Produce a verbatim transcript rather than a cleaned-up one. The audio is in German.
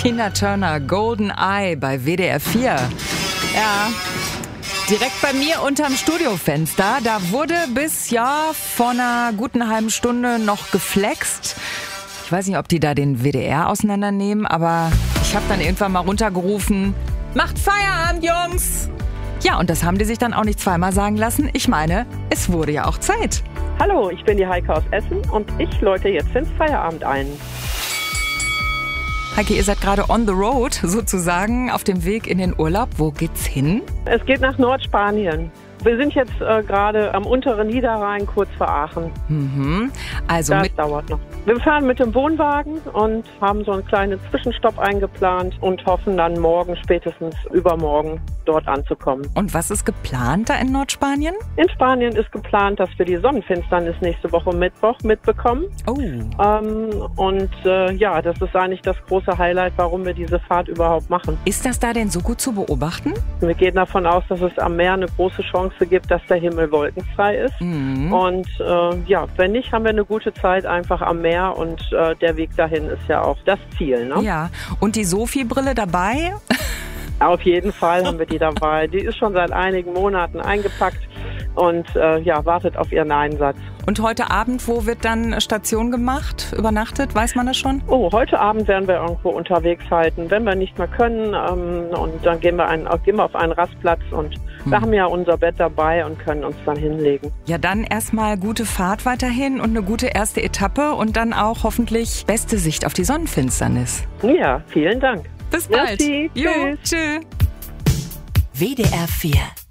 Tina Turner, Golden Eye bei W D R vier. Ja, direkt bei mir unterm Studiofenster. Da wurde bis, ja, vor einer guten halben Stunde noch geflext. Ich weiß nicht, ob die da den W D R auseinandernehmen, aber ich habe dann irgendwann mal runtergerufen, macht Feierabend, Jungs! Ja, und das haben die sich dann auch nicht zweimal sagen lassen. Ich meine, es wurde ja auch Zeit. Hallo, ich bin die Heike aus Essen und ich läute jetzt ins Feierabend ein. Heike, ihr seid gerade on the road, sozusagen, auf dem Weg in den Urlaub. Wo geht's hin? Es geht nach Nordspanien. Wir sind jetzt äh, gerade am unteren Niederrhein, kurz vor Aachen. Mhm. Also das mit dauert noch. Wir fahren mit dem Wohnwagen und haben so einen kleinen Zwischenstopp eingeplant und hoffen dann morgen, spätestens übermorgen, dort anzukommen. Und was ist geplant da in Nordspanien? In Spanien ist geplant, dass wir die Sonnenfinsternis nächste Woche Mittwoch mitbekommen. Oh. Ähm, und äh, ja, das ist eigentlich das große Highlight, warum wir diese Fahrt überhaupt machen. Ist das da denn so gut zu beobachten? Wir gehen davon aus, dass es am Meer eine große Chance gibt, dass der Himmel wolkenfrei ist. Mhm. Und äh, ja, wenn nicht, haben wir eine gute Zeit einfach am Meer und äh, der Weg dahin ist ja auch das Ziel. Ne? Ja, und die Sophie-Brille dabei? Auf jeden Fall haben wir die dabei. Die ist schon seit einigen Monaten eingepackt und äh, ja, wartet auf ihren Einsatz. Und heute Abend, wo wird dann Station gemacht, übernachtet? Weiß man das schon? Oh, heute Abend werden wir irgendwo unterwegs halten, wenn wir nicht mehr können. Ähm, und dann gehen wir, ein, gehen wir auf einen Rastplatz und hm. wir haben ja unser Bett dabei und können uns dann hinlegen. Ja, dann erstmal gute Fahrt weiterhin und eine gute erste Etappe und dann auch hoffentlich beste Sicht auf die Sonnenfinsternis. Ja, vielen Dank. Bis bald. Merci. Jo, Tschüss. tschüss. W D R vier